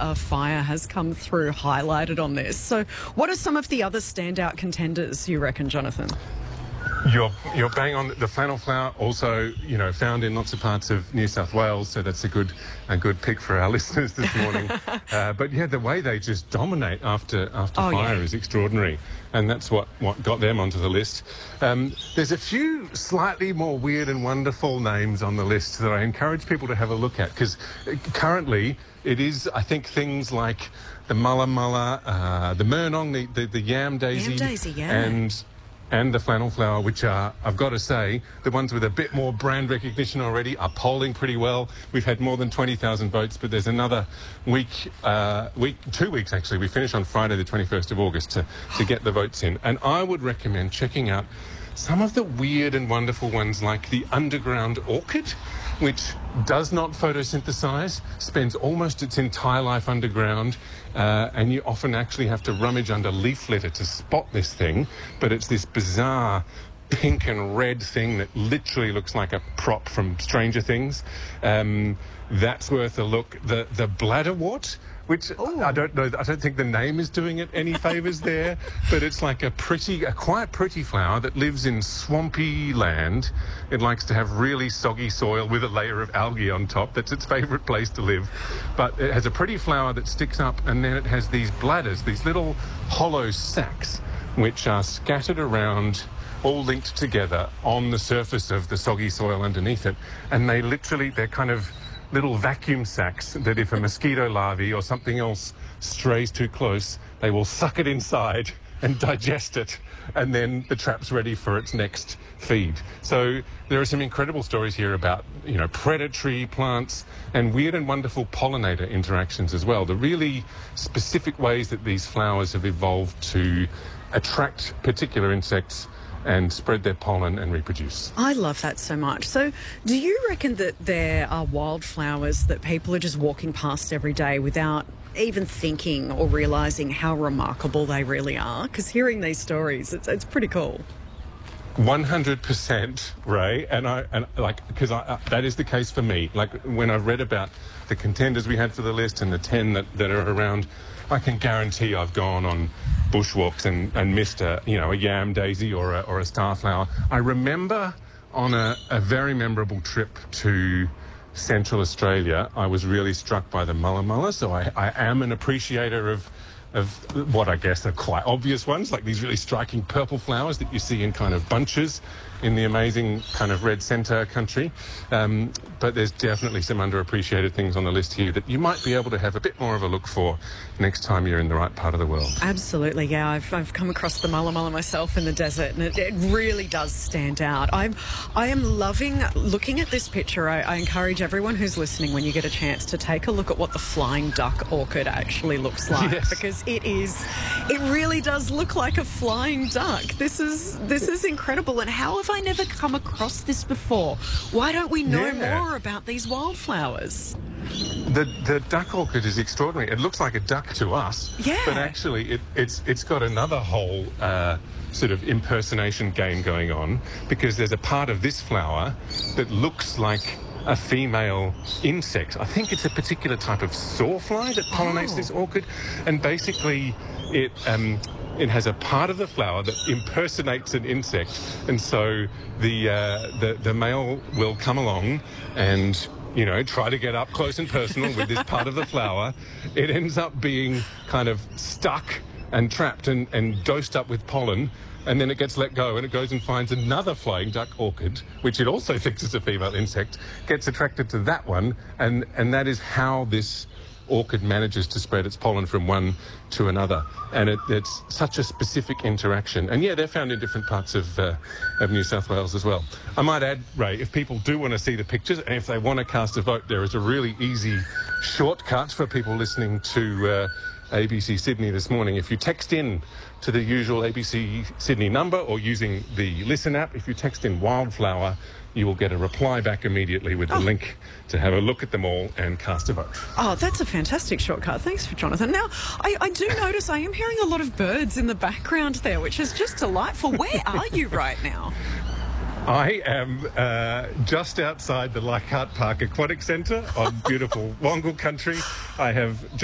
fire has come through highlighted on this. So what are some of the other standout contenders, you reckon, Jonathan? You're bang on. The flannel flower also, found in lots of parts of New South Wales, so that's a good pick for our listeners this morning. But yeah, the way they just dominate after fire is extraordinary, and that's what got them onto the list. There's a few slightly more weird and wonderful names on the list that I encourage people to have a look at, because currently it is, I think, things like the mulla mulla, the murnong, the yam daisy, and the flannel flower, which are, I've got to say, the ones with a bit more brand recognition already are polling pretty well. We've had more than 20,000 votes, but there's another week, 2 weeks actually. We finish on Friday the 21st of August to get the votes in. And I would recommend checking out some of the weird and wonderful ones like the underground orchid, which does not photosynthesize, spends almost its entire life underground, and you often actually have to rummage under leaf litter to spot this thing, but it's this bizarre pink and red thing that literally looks like a prop from Stranger Things. That's worth a look. The bladderwort, which I don't know, I don't think the name is doing it any favours there, but it's like a quite pretty flower that lives in swampy land. It likes to have really soggy soil with a layer of algae on top. That's its favourite place to live. But it has a pretty flower that sticks up, and then it has these bladders, these little hollow sacs, which are scattered around, all linked together on the surface of the soggy soil underneath it. And they're kind of little vacuum sacs that if a mosquito larvae or something else strays too close, they will suck it inside and digest it, and then the trap's ready for its next feed. So there are some incredible stories here about, predatory plants and weird and wonderful pollinator interactions as well. The really specific ways that these flowers have evolved to attract particular insects and spread their pollen and reproduce. I love that so much. So do you reckon that there are wildflowers that people are just walking past every day without even thinking or realising how remarkable they really are? Because hearing these stories, it's pretty cool. 100%, Ray, because that is the case for me. Like, when I've read about the contenders we had for the list and the 10 that are around, I can guarantee I've gone on bushwalks and missed a yam daisy or a starflower. I remember on a very memorable trip to Central Australia, I was really struck by the mulla mulla, so I am an appreciator of what I guess are quite obvious ones, like these really striking purple flowers that you see in kind of bunches in the amazing kind of red centre country. But there's definitely some underappreciated things on the list here that you might be able to have a bit more of a look for next time you're in the right part of the world. Absolutely, yeah. I've come across the mulla mulla myself in the desert, and it really does stand out. I am loving looking at this picture. I encourage everyone who's listening, when you get a chance, to take a look at what the flying duck orchid actually looks like. Yes. Because it really does look like a flying duck. This is incredible. And how have I never come across this before? Why don't we know more about these wildflowers? The duck orchid is extraordinary. It looks like a duck to us, but actually it's got another whole sort of impersonation game going on, because there's a part of this flower that looks like a female insect. I think it's a particular type of sawfly that pollinates this orchid, and basically it has a part of the flower that impersonates an insect, and so the male will come along and try to get up close and personal with this part of the flower. It ends up being kind of stuck and trapped and dosed up with pollen, and then it gets let go and it goes and finds another flying duck orchid, which it also thinks is a female insect, gets attracted to that one, and that is how this orchid manages to spread its pollen from one to another. And it's such a specific interaction. And they're found in different parts of New South Wales as well. I might add, Ray, if people do want to see the pictures and if they want to cast a vote, there is a really easy shortcut for people listening to ABC Sydney this morning. If you text in to the usual ABC Sydney number, or using the Listen app, if you text in wildflower, you will get a reply back immediately with the link to have a look at them all and cast a vote. Oh, that's a fantastic shortcut. Thanks for Jonathan. Now, I do notice I am hearing a lot of birds in the background there, which is just delightful. Where are you right now? I am just outside the Leichhardt Park Aquatic Centre on beautiful Wongal country. I have